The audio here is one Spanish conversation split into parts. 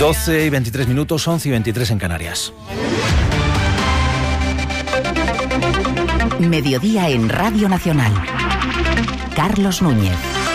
12 y 23 minutos, 11 y 23 en Canarias. Mediodía en Radio Nacional. Carlos Núñez.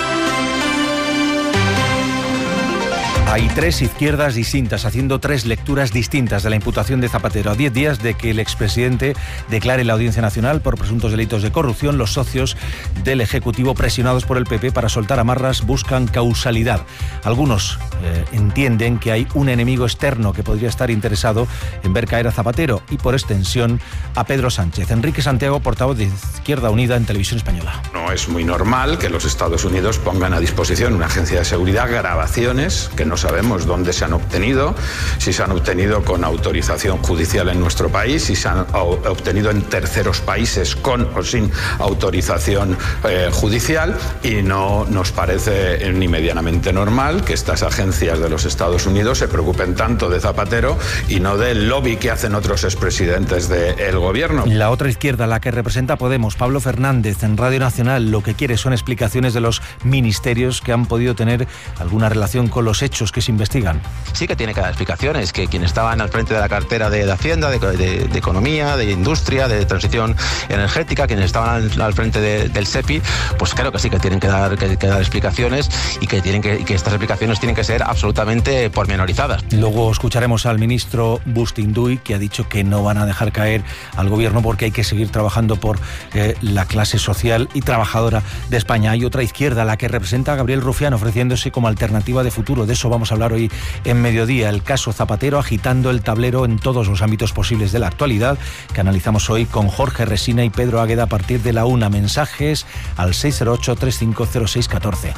Hay tres izquierdas distintas, haciendo tres lecturas distintas de la imputación de Zapatero. A 10 días de que el expresidente declare en la Audiencia Nacional por presuntos delitos de corrupción, los socios del Ejecutivo, presionados por el PP para soltar amarras, buscan causalidad. Algunos entienden que hay un enemigo externo que podría estar interesado en ver caer a Zapatero y, por extensión, a Pedro Sánchez. Enrique Santiago, portavoz de Izquierda Unida en Televisión Española. No es muy normal que los Estados Unidos pongan a disposición una agencia de seguridad grabaciones que no sabemos dónde se han obtenido, si se han obtenido con autorización judicial en nuestro país, si se han obtenido en terceros países con o sin autorización judicial, y no nos parece ni medianamente normal que estas agencias de los Estados Unidos se preocupen tanto de Zapatero y no del lobby que hacen otros expresidentes del gobierno. La otra izquierda, la que representa Podemos, Pablo Fernández, en Radio Nacional, lo que quiere son explicaciones de los ministerios que han podido tener alguna relación con los hechos que se investigan. Sí que tiene que dar explicaciones, que quienes estaban al frente de la cartera de Hacienda, de Economía, de Industria, de Transición Energética, quienes estaban al frente del SEPI, pues claro que sí que tienen que dar explicaciones y que estas explicaciones tienen que ser absolutamente pormenorizadas. Luego escucharemos al ministro Bustinduy, que ha dicho que no van a dejar caer al gobierno porque hay que seguir trabajando por la clase social y trabajadora de España. Hay otra izquierda, la que representa a Gabriel Rufián, ofreciéndose como alternativa de futuro. De eso vamos a hablar hoy en Mediodía. El caso Zapatero agitando el tablero en todos los ámbitos posibles de la actualidad, que analizamos hoy con Jorge Resina y Pedro Águeda a partir de la 1. Mensajes al 608-350614.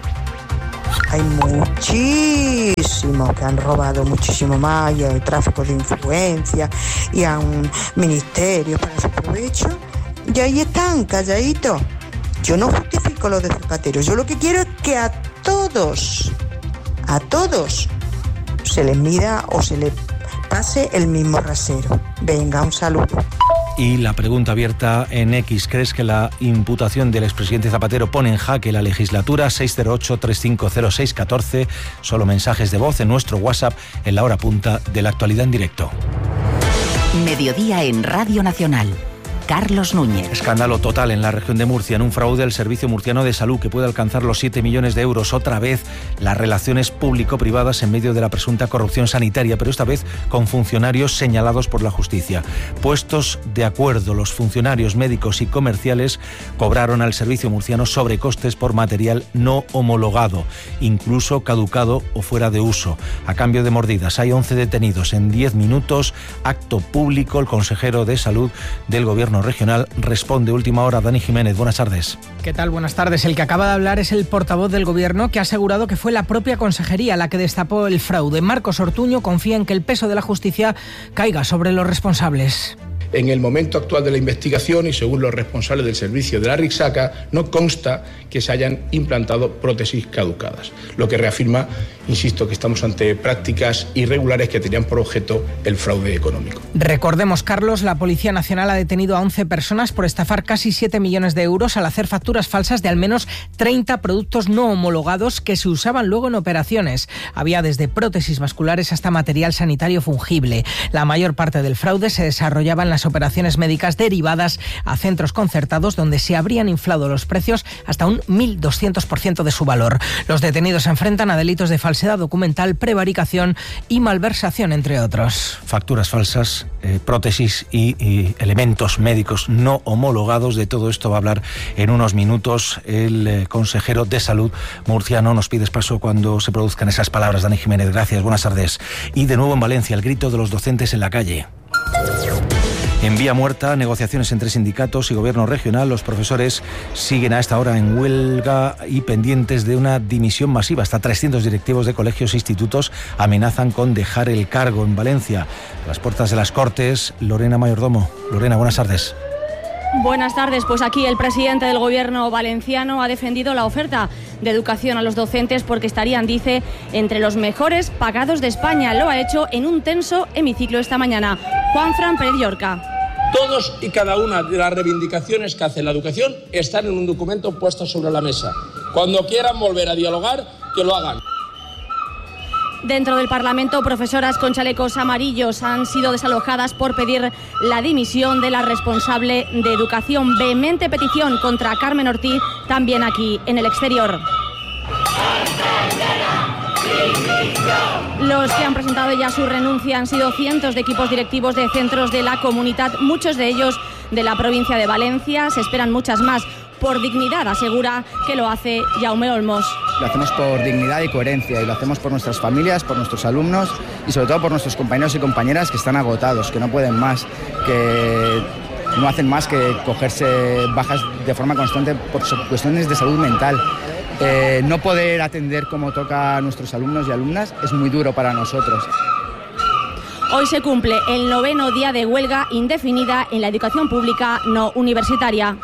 Hay muchísimos que han robado muchísimo más, y hay tráfico de influencia y a un ministerio para su provecho, y ahí están, calladitos. Yo no justifico lo de Zapatero, yo lo que quiero es que a todos se les mida o se les pase el mismo rasero. Venga, un saludo. Y la pregunta abierta en X: ¿crees que la imputación del expresidente Zapatero pone en jaque la legislatura? 608-350614. Solo mensajes de voz en nuestro WhatsApp en la hora punta de la actualidad en directo. Mediodía en Radio Nacional. Carlos Núñez. Escándalo total en la región de Murcia, en un fraude al Servicio Murciano de Salud que puede alcanzar los 7 millones de euros. Otra vez las relaciones público-privadas en medio de la presunta corrupción sanitaria, pero esta vez con funcionarios señalados por la justicia. Puestos de acuerdo, los funcionarios médicos y comerciales cobraron al Servicio Murciano sobrecostes por material no homologado, incluso caducado o fuera de uso. A cambio de mordidas, hay 11 detenidos. En 10 minutos, acto público, el consejero de Salud del Gobierno regional responde. Última hora, Dani Jiménez, buenas tardes. ¿Qué tal? Buenas tardes. El que acaba de hablar es el portavoz del Gobierno, que ha asegurado que fue la propia consejería la que destapó el fraude. Marcos Ortuño confía en que el peso de la justicia caiga sobre los responsables. En el momento actual de la investigación y según los responsables del servicio de la Rixaca, no consta que se hayan implantado prótesis caducadas, lo que reafirma, insisto, que estamos ante prácticas irregulares que tenían por objeto el fraude económico. Recordemos, Carlos, la Policía Nacional ha detenido a 11 personas por estafar casi 7 millones de euros al hacer facturas falsas de al menos 30 productos no homologados que se usaban luego en operaciones. Había desde prótesis vasculares hasta material sanitario fungible. La mayor parte del fraude se desarrollaba en las operaciones médicas derivadas a centros concertados, donde se habrían inflado los precios hasta un 1.200% de su valor. Los detenidos se enfrentan a delitos de falsedad documental, prevaricación y malversación, entre otros. Facturas falsas, prótesis y elementos médicos no homologados. De todo esto va a hablar en unos minutos el consejero de Salud murciano. Nos pides paso cuando se produzcan esas palabras, Dani Jiménez. Gracias, buenas tardes. Y de nuevo en Valencia, el grito de los docentes en la calle. En vía muerta, negociaciones entre sindicatos y gobierno regional. Los profesores siguen a esta hora en huelga y pendientes de una dimisión masiva. Hasta 300 directivos de colegios e institutos amenazan con dejar el cargo. En Valencia, a las puertas de las Cortes, Lorena Mayordomo. Lorena, buenas tardes. Buenas tardes. Pues aquí el presidente del gobierno valenciano ha defendido la oferta de educación a los docentes porque estarían, dice, entre los mejores pagados de España. Lo ha hecho en un tenso hemiciclo esta mañana. Juanfran Pérez Llorca. Todos y cada una de las reivindicaciones que hace la educación están en un documento puesto sobre la mesa. Cuando quieran volver a dialogar, que lo hagan. Dentro del Parlamento, profesoras con chalecos amarillos han sido desalojadas por pedir la dimisión de la responsable de educación. Vehemente petición contra Carmen Ortiz, también aquí en el exterior. Los que han presentado ya su renuncia han sido cientos de equipos directivos de centros de la comunidad, muchos de ellos de la provincia de Valencia. Se esperan muchas más. Por dignidad, asegura que lo hace Jaume Olmos. Lo hacemos por dignidad y coherencia, y lo hacemos por nuestras familias, por nuestros alumnos y sobre todo por nuestros compañeros y compañeras que están agotados, que no pueden más, que no hacen más que cogerse bajas de forma constante por cuestiones de salud mental. No poder atender como toca a nuestros alumnos y alumnas es muy duro para nosotros. Hoy se cumple el 9º día de huelga indefinida en la educación pública no universitaria.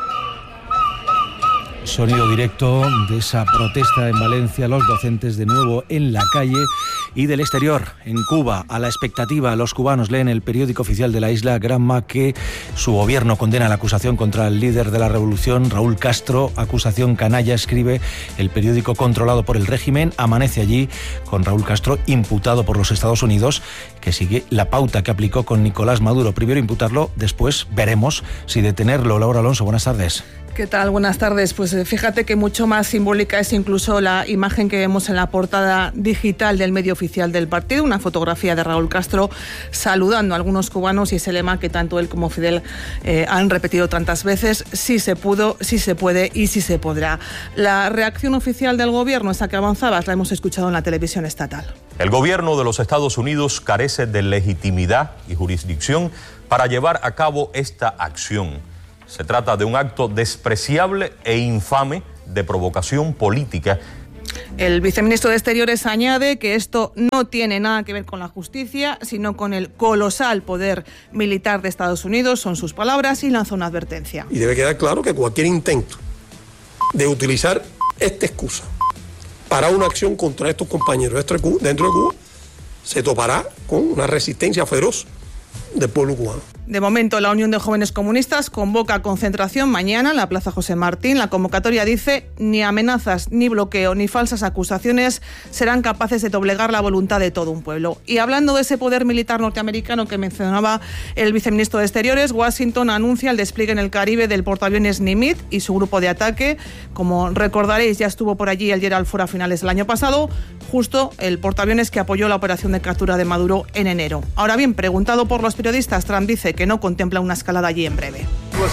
Sonido directo de esa protesta en Valencia, los docentes de nuevo en la calle. Y del exterior, en Cuba, a la expectativa, los cubanos leen el periódico oficial de la isla, Granma, que su gobierno condena la acusación contra el líder de la revolución, Raúl Castro, acusación canalla, escribe el periódico controlado por el régimen. Amanece allí con Raúl Castro imputado por los Estados Unidos, que sigue la pauta que aplicó con Nicolás Maduro. Primero imputarlo, después veremos si detenerlo. Laura Alonso, buenas tardes. ¿Qué tal? Buenas tardes. Pues fíjate que mucho más simbólica es incluso la imagen que vemos en la portada digital del medio oficial del partido, una fotografía de Raúl Castro saludando a algunos cubanos, y ese lema que tanto él como Fidel han repetido tantas veces: sí se pudo, sí se puede y sí se podrá. La reacción oficial del gobierno, esa que avanzabas, la hemos escuchado en la televisión estatal. El gobierno de los Estados Unidos carece de legitimidad y jurisdicción para llevar a cabo esta acción. Se trata de un acto despreciable e infame de provocación política. El viceministro de Exteriores añade que esto no tiene nada que ver con la justicia, sino con el colosal poder militar de Estados Unidos, son sus palabras, y lanza una advertencia. Y debe quedar claro que cualquier intento de utilizar esta excusa para una acción contra estos compañeros dentro de Cuba se topará con una resistencia feroz del pueblo cubano. De momento, la Unión de Jóvenes Comunistas convoca concentración mañana en la Plaza José Martín. La convocatoria dice: ni amenazas, ni bloqueo, ni falsas acusaciones serán capaces de doblegar la voluntad de todo un pueblo. Y hablando de ese poder militar norteamericano que mencionaba el viceministro de Exteriores, Washington anuncia el despliegue en el Caribe del portaaviones Nimitz y su grupo de ataque. Como recordaréis, ya estuvo por allí el Gerald Ford a finales del año pasado, justo el portaaviones que apoyó la operación de captura de Maduro en enero. Ahora bien, preguntado por los periodistas, Trump dice que no contempla una escalada allí en breve.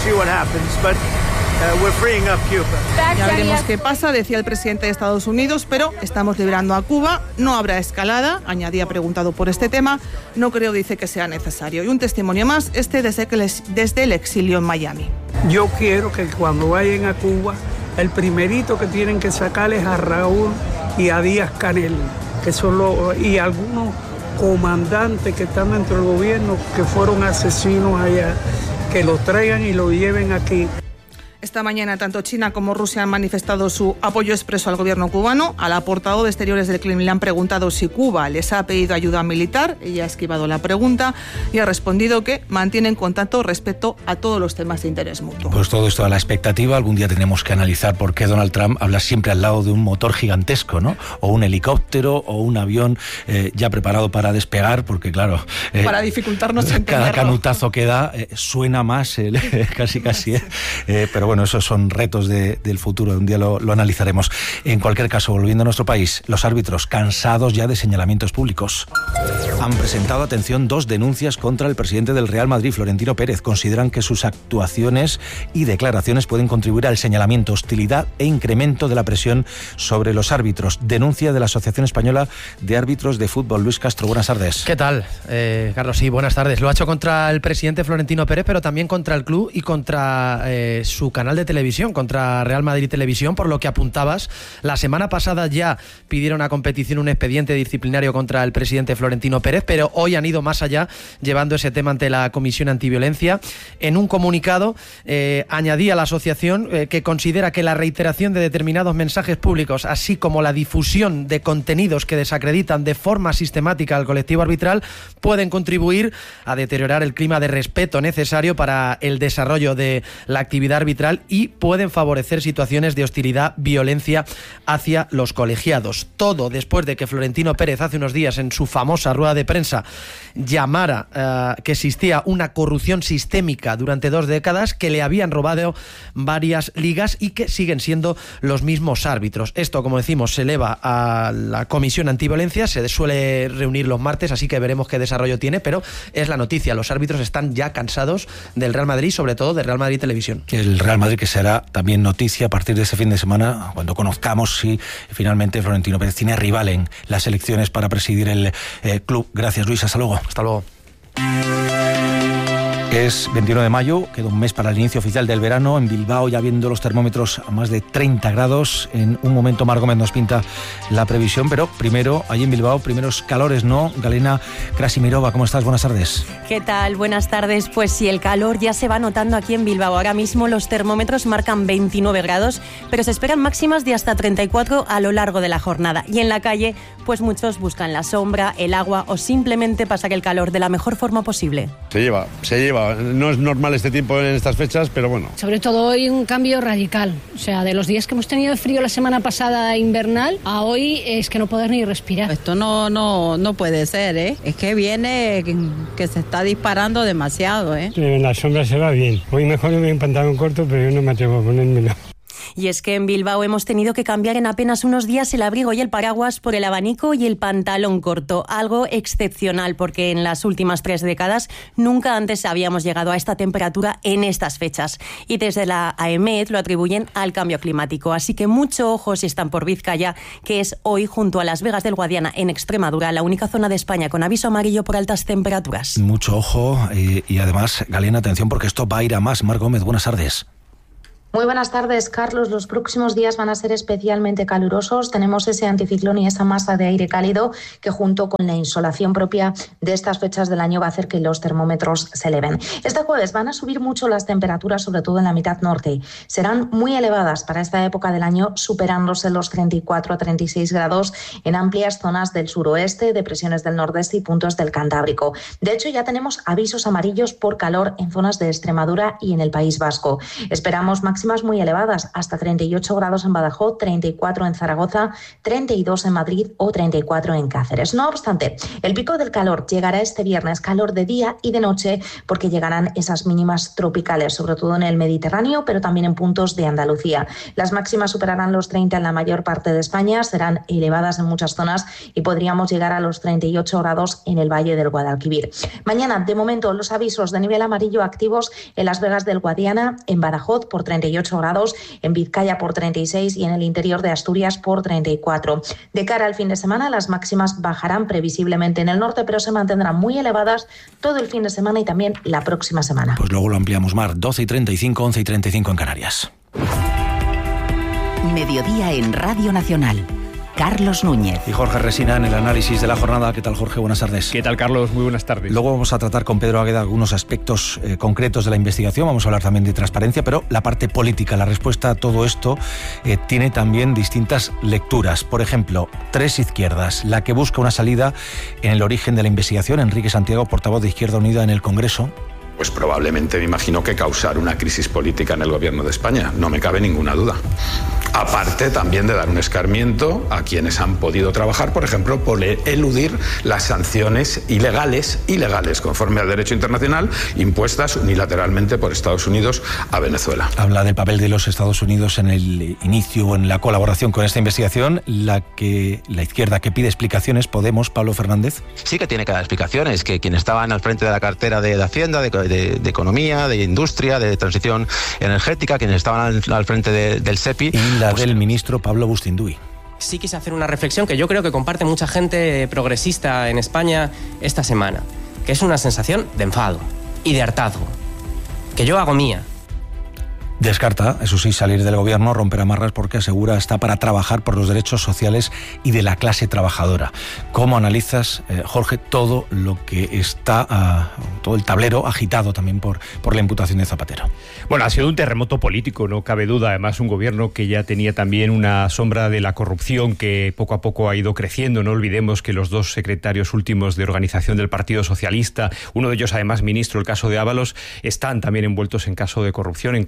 Ya veremos qué pasa, decía el presidente de Estados Unidos, pero estamos liberando a Cuba, no habrá escalada, añadía preguntado por este tema, no creo, dice, que sea necesario. Y un testimonio más, desde el exilio en Miami. Yo quiero que cuando vayan a Cuba, el primerito que tienen que sacar es a Raúl y a Díaz-Canel, que son y algunos comandantes que están dentro del gobierno que fueron asesinos allá, que los traigan y lo lleven aquí. Esta mañana tanto China como Rusia han manifestado su apoyo expreso al gobierno cubano. A la portavoz de Exteriores del Kremlin le han preguntado si Cuba les ha pedido ayuda militar. Ella ha esquivado la pregunta y ha respondido que mantienen contacto respecto a todos los temas de interés mutuo. Pues todo esto a la expectativa. Algún día tenemos que analizar por qué Donald Trump habla siempre al lado de un motor gigantesco, ¿no? O un helicóptero o un avión ya preparado para despegar, porque claro... para dificultarnos entenderlo. Cada canutazo que da suena más, casi. Pero bueno, esos son retos del futuro, un día lo analizaremos. En cualquier caso, volviendo a nuestro país, los árbitros, cansados ya de señalamientos públicos, han presentado, atención, 2 denuncias contra el presidente del Real Madrid, Florentino Pérez. Consideran que sus actuaciones y declaraciones pueden contribuir al señalamiento, hostilidad e incremento de la presión sobre los árbitros. Denuncia de la Asociación Española de Árbitros de Fútbol. Luis Castro, buenas tardes. ¿Qué tal, Carlos? Sí, buenas tardes. Lo ha hecho contra el presidente Florentino Pérez, pero también contra el club y contra su canal de televisión, contra Real Madrid Televisión, por lo que apuntabas. La semana pasada ya pidieron a competición un expediente disciplinario contra el presidente Florentino Pérez, pero hoy han ido más allá, llevando ese tema ante la Comisión Antiviolencia. En un comunicado añadía la asociación que considera que la reiteración de determinados mensajes públicos, así como la difusión de contenidos que desacreditan de forma sistemática al colectivo arbitral, pueden contribuir a deteriorar el clima de respeto necesario para el desarrollo de la actividad arbitral laboral y pueden favorecer situaciones de hostilidad, violencia hacia los colegiados. Todo después de que Florentino Pérez hace unos días en su famosa rueda de prensa llamara que existía una corrupción sistémica durante 2 décadas, que le habían robado varias ligas y que siguen siendo los mismos árbitros. Esto, como decimos, se eleva a la Comisión Antiviolencia, se suele reunir los martes, así que veremos qué desarrollo tiene, pero es la noticia. Los árbitros están ya cansados del Real Madrid, sobre todo del Real Madrid Televisión. El Real Madrid, que será también noticia a partir de ese fin de semana, cuando conozcamos si finalmente Florentino Pérez tiene rival en las elecciones para presidir el club. Gracias, Luis. Hasta luego. Hasta luego. Es 21 de mayo, queda un mes para el inicio oficial del verano. En Bilbao, ya viendo los termómetros a más de 30 grados. En un momento Mar Gómez nos pinta la previsión, pero primero, allí en Bilbao, primeros calores, ¿no? Galina Krasimirova, ¿cómo estás? Buenas tardes. ¿Qué tal? Buenas tardes. Pues sí, el calor ya se va notando aquí en Bilbao. Ahora mismo los termómetros marcan 29 grados, pero se esperan máximas de hasta 34 a lo largo de la jornada. Y en la calle, pues muchos buscan la sombra, el agua o simplemente pasar el calor de la mejor forma posible. Se lleva. No es normal este tiempo en estas fechas, pero bueno. Sobre todo hoy un cambio radical. O sea, de los días que hemos tenido de frío la semana pasada invernal, a hoy es que no poder ni respirar. Esto no puede ser, ¿eh? Es que viene que se está disparando demasiado, ¿eh? En la sombra se va bien. Hoy mejor me voy en pantalón corto, pero yo no me atrevo a ponérmelo. Y es que en Bilbao hemos tenido que cambiar en apenas unos días el abrigo y el paraguas por el abanico y el pantalón corto. Algo excepcional, porque en las últimas 3 décadas nunca antes habíamos llegado a esta temperatura en estas fechas. Y desde la AEMET lo atribuyen al cambio climático. Así que mucho ojo si están por Vizcaya, que es hoy, junto a Las Vegas del Guadiana, en Extremadura, la única zona de España con aviso amarillo por altas temperaturas. Mucho ojo y además, Galena, atención, porque esto va a ir a más. Mar Gómez, buenas tardes. Muy buenas tardes, Carlos. Los próximos días van a ser especialmente calurosos. Tenemos ese anticiclón y esa masa de aire cálido que, junto con la insolación propia de estas fechas del año, va a hacer que los termómetros se eleven. Este jueves van a subir mucho las temperaturas, sobre todo en la mitad norte. Serán muy elevadas para esta época del año, superándose los 34 a 36 grados en amplias zonas del suroeste, depresiones del nordeste y puntos del Cantábrico. De hecho, ya tenemos avisos amarillos por calor en zonas de Extremadura y en el País Vasco. Esperamos máximas muy elevadas, hasta 38 grados en Badajoz, 34 en Zaragoza, 32 en Madrid o 34 en Cáceres. No obstante, el pico del calor llegará este viernes, calor de día y de noche, porque llegarán esas mínimas tropicales, sobre todo en el Mediterráneo, pero también en puntos de Andalucía. Las máximas superarán los 30 en la mayor parte de España, serán elevadas en muchas zonas y podríamos llegar a los 38 grados en el Valle del Guadalquivir. Mañana, de momento, los avisos de nivel amarillo activos en Las Vegas del Guadiana, en Badajoz por 38 grados, en Vizcaya por 36 y en el interior de Asturias por 34. De cara al fin de semana, las máximas bajarán previsiblemente en el norte, pero se mantendrán muy elevadas todo el fin de semana y también la próxima semana. Pues luego lo ampliamos, Mar. 12:35, 11:35 en Canarias. Mediodía en Radio Nacional. Carlos Núñez. Y Jorge Resina en el análisis de la jornada. ¿Qué tal, Jorge? Buenas tardes. ¿Qué tal, Carlos? Muy buenas tardes. Luego vamos a tratar con Pedro Águeda algunos aspectos concretos de la investigación. Vamos a hablar también de transparencia, pero la parte política, la respuesta a todo esto tiene también distintas lecturas. Por ejemplo, tres izquierdas. La que busca una salida en el origen de la investigación, Enrique Santiago, portavoz de Izquierda Unida en el Congreso. Pues probablemente me imagino que causar una crisis política en el gobierno de España, no me cabe ninguna duda. Aparte también de dar un escarmiento a quienes han podido trabajar, por ejemplo, por eludir las sanciones ilegales, conforme al derecho internacional, impuestas unilateralmente por Estados Unidos a Venezuela. Habla del papel de los Estados Unidos en el inicio, en la colaboración con esta investigación, la izquierda que pide explicaciones, Podemos, Pablo Fernández. Sí que tiene que dar explicaciones, que quienes estaban al frente de la cartera de Hacienda, de Economía, de Industria, de Transición Energética, quienes estaban al frente del SEPI. Y la del ministro Pablo Bustinduy. Sí quise hacer una reflexión que yo creo que comparte mucha gente progresista en España esta semana, que es una sensación de enfado y de hartazgo, que yo hago mía. Descarta, eso sí, salir del gobierno, romper amarras, porque asegura está para trabajar por los derechos sociales y de la clase trabajadora. ¿Cómo analizas, Jorge, todo lo que está, todo el tablero agitado también por la imputación de Zapatero? Bueno, ha sido un terremoto político, no cabe duda. Además, un gobierno que ya tenía también una sombra de la corrupción que poco a poco ha ido creciendo. No olvidemos que los dos secretarios últimos de organización del Partido Socialista, uno de ellos además ministro, el caso de Ábalos, están también envueltos en caso de corrupción, en casos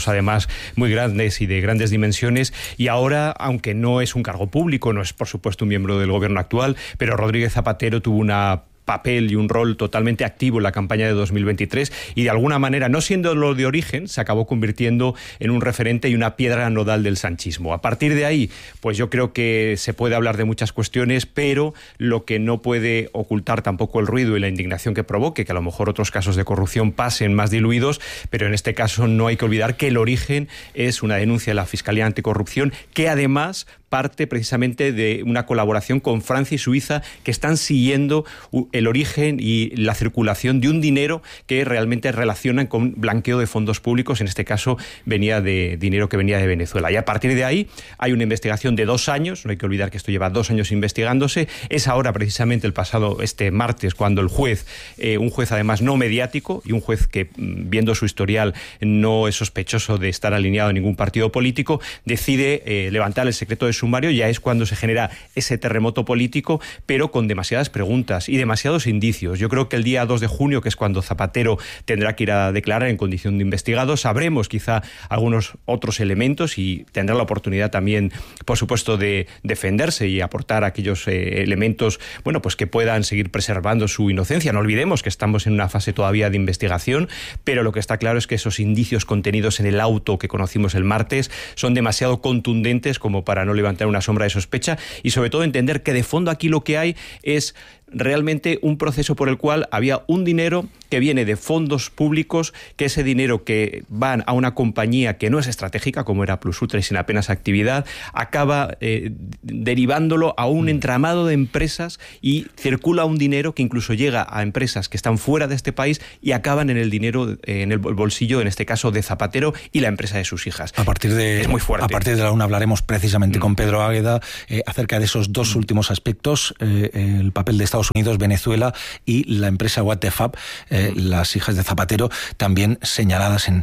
además muy grandes y de grandes dimensiones, y ahora, aunque no es un cargo público, no es por supuesto un miembro del gobierno actual, pero Rodríguez Zapatero tuvo una papel y un rol totalmente activo en la campaña de 2023 y de alguna manera, no siendo lo de origen, se acabó convirtiendo en un referente y una piedra nodal del sanchismo. A partir de ahí, pues yo creo que se puede hablar de muchas cuestiones, pero lo que no puede ocultar tampoco el ruido y la indignación que provoque, que a lo mejor otros casos de corrupción pasen más diluidos, pero en este caso no hay que olvidar que el origen es una denuncia de la Fiscalía Anticorrupción, que además parte precisamente de una colaboración con Francia y Suiza, que están siguiendo el origen y la circulación de un dinero que realmente relacionan con blanqueo de fondos públicos. En este caso venía de dinero que venía de Venezuela. Y a partir de ahí hay una investigación de 2 años, no hay que olvidar que esto lleva 2 años investigándose. Es ahora precisamente el pasado martes cuando el juez, un juez además no mediático y un juez que viendo su historial no es sospechoso de estar alineado a ningún partido político, decide levantar el secreto de sumario. Ya es cuando se genera ese terremoto político, pero con demasiadas preguntas y demasiados indicios. Yo creo que el día 2 de junio, que es cuando Zapatero tendrá que ir a declarar en condición de investigado, sabremos quizá algunos otros elementos y tendrá la oportunidad también, por supuesto, de defenderse y aportar aquellos elementos, bueno, pues que puedan seguir preservando su inocencia. No olvidemos que estamos en una fase todavía de investigación, pero lo que está claro es que esos indicios contenidos en el auto que conocimos el martes son demasiado contundentes como para no levantar una sombra de sospecha y sobre todo entender que de fondo aquí lo que hay es realmente un proceso por el cual había un dinero que viene de fondos públicos, que ese dinero que van a una compañía que no es estratégica, como era Plus Ultra y sin apenas actividad, acaba derivándolo a un entramado de empresas y circula un dinero que incluso llega a empresas que están fuera de este país y acaban en el dinero, en el bolsillo, en este caso de Zapatero y la empresa de sus hijas. Es muy fuerte. A partir de la 1 hablaremos precisamente con Pedro Águeda acerca de esos 2 últimos aspectos, el papel de Estados Unidos, Venezuela y la empresa Watefab, las hijas de Zapatero, también señaladas en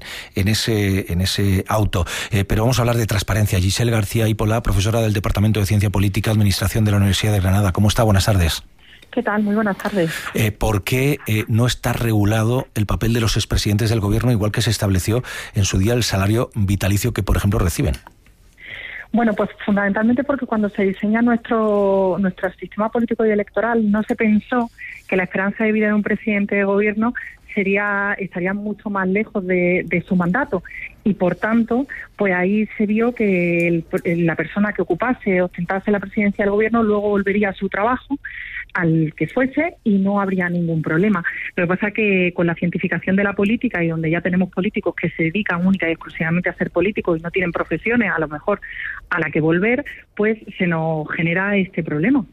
ese auto. Pero vamos a hablar de transparencia. Giselle García Ípola, profesora del Departamento de Ciencia Política, Administración de la Universidad de Granada. ¿Cómo está? Buenas tardes. ¿Qué tal? Muy buenas tardes. ¿Por qué no está regulado el papel de los expresidentes del gobierno, igual que se estableció en su día el salario vitalicio que, por ejemplo, reciben? Bueno, pues fundamentalmente porque cuando se diseña nuestro sistema político y electoral no se pensó que la esperanza de vida de un presidente de gobierno estaría mucho más lejos de su mandato y por tanto pues ahí se vio que la persona que ostentase la presidencia del gobierno luego volvería a su trabajo al que fuese y no habría ningún problema. Lo que pasa es que con la cientificación de la política y donde ya tenemos políticos que se dedican única y exclusivamente a ser políticos y no tienen profesiones a lo mejor a la que volver, pues se nos genera este problema.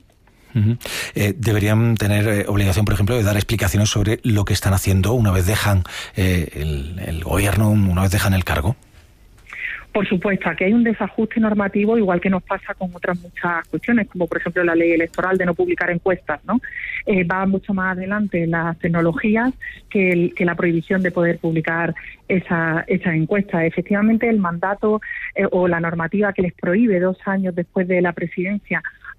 Deberían tener obligación, por ejemplo, de dar explicaciones sobre lo que están haciendo una vez dejan el gobierno, una vez dejan el cargo. Por supuesto, aquí hay un desajuste normativo, igual que nos pasa con otras muchas cuestiones, como por ejemplo la ley electoral de no publicar encuestas, ¿no? Va mucho más adelante las tecnologías que la prohibición de poder publicar esa encuesta. Efectivamente, el mandato o la normativa que les prohíbe 2 años después de la presidencia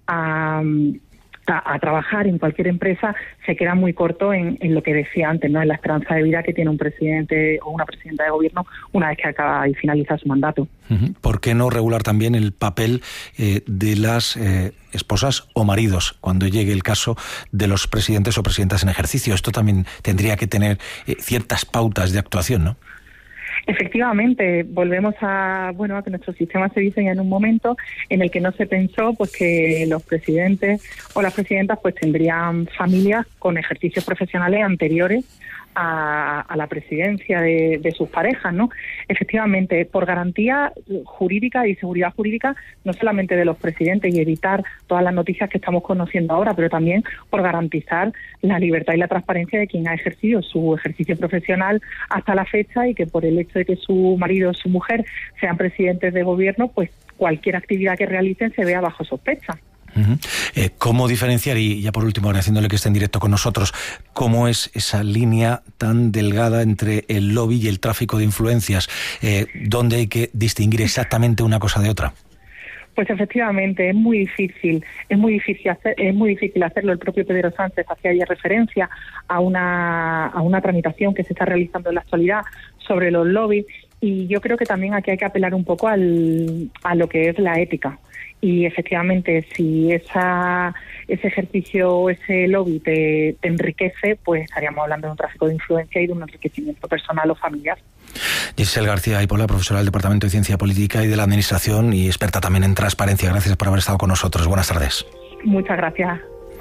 a trabajar en cualquier empresa se queda muy corto en lo que decía antes, ¿no? En la esperanza de vida que tiene un presidente o una presidenta de gobierno una vez que acaba y finaliza su mandato. ¿Por qué no regular también el papel de las esposas o maridos cuando llegue el caso de los presidentes o presidentas en ejercicio? Esto también tendría que tener ciertas pautas de actuación, ¿no? Efectivamente, volvemos a que nuestro sistema se diseña en un momento en el que no se pensó pues que los presidentes o las presidentas pues tendrían familias con ejercicios profesionales anteriores a la presidencia de sus parejas, ¿no? Efectivamente, por garantía jurídica y seguridad jurídica, no solamente de los presidentes y evitar todas las noticias que estamos conociendo ahora, pero también por garantizar la libertad y la transparencia de quien ha ejercido su ejercicio profesional hasta la fecha y que por el hecho de que su marido o su mujer sean presidentes de gobierno, pues cualquier actividad que realicen se vea bajo sospecha. ¿Cómo diferenciar, y ya por último, agradeciéndole que esté en directo con nosotros, cómo es esa línea tan delgada entre el lobby y el tráfico de influencias? ¿Dónde hay que distinguir exactamente una cosa de otra? Pues efectivamente es muy difícil hacerlo. El propio Pedro Sánchez hacía ayer referencia a una tramitación que se está realizando en la actualidad sobre los lobbies Y yo creo que también aquí hay que apelar un poco a lo que es la ética. Y efectivamente, si ese ejercicio, ese lobby te enriquece, pues estaríamos hablando de un tráfico de influencia y de un enriquecimiento personal o familiar. Giselle García Aipola, profesora del Departamento de Ciencia Política y de la Administración y experta también en transparencia. Gracias por haber estado con nosotros. Buenas tardes. Muchas gracias.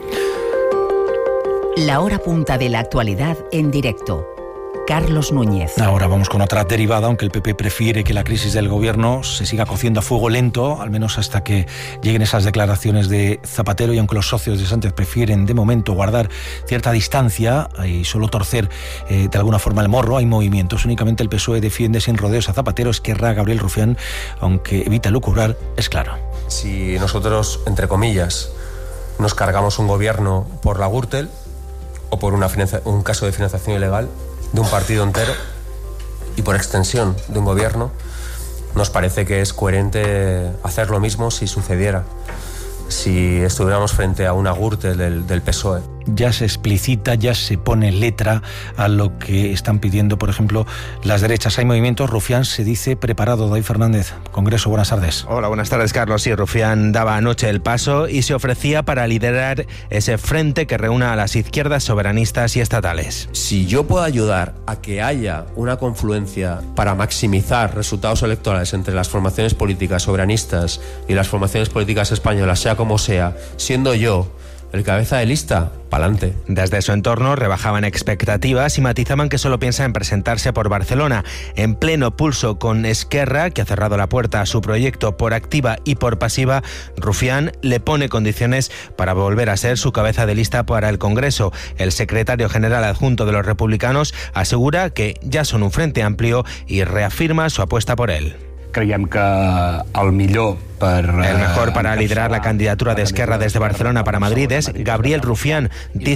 La hora punta de la actualidad en directo. Carlos Núñez. Ahora vamos con otra derivada, aunque el PP prefiere que la crisis del gobierno se siga cociendo a fuego lento, al menos hasta que lleguen esas declaraciones de Zapatero, y aunque los socios de Sánchez prefieren de momento guardar cierta distancia y solo torcer de alguna forma el morro, hay movimientos. Únicamente el PSOE defiende sin rodeos a Zapatero. Esquerra, Gabriel Rufián, aunque evita lucubrar, es claro. Si nosotros, entre comillas, nos cargamos un gobierno por la Gürtel o por un caso de financiación ilegal de un partido entero y por extensión de un gobierno, nos parece que es coherente hacer lo mismo si sucediera, si estuviéramos frente a una Gürtel del PSOE. Ya se explicita, ya se pone letra a lo que están pidiendo, por ejemplo, las derechas. Hay movimientos. Rufián se dice preparado. David Fernández, Congreso, buenas tardes. Hola, buenas tardes, Carlos. Sí, Rufián daba anoche el paso y se ofrecía para liderar ese frente que reúna a las izquierdas soberanistas y estatales. Si yo puedo ayudar a que haya una confluencia para maximizar resultados electorales entre las formaciones políticas soberanistas y las formaciones políticas españolas, sea como sea, siendo yo el cabeza de lista, pa'lante. Desde su entorno rebajaban expectativas y matizaban que solo piensa en presentarse por Barcelona. En pleno pulso con Esquerra, que ha cerrado la puerta a su proyecto por activa y por pasiva, Rufián le pone condiciones para volver a ser su cabeza de lista para el Congreso. El secretario general adjunto de los republicanos asegura que ya son un frente amplio y reafirma su apuesta por él. Creiem que el mejor para liderar la candidatura de Esquerra desde Barcelona para Madrid es Gabriel Rufián.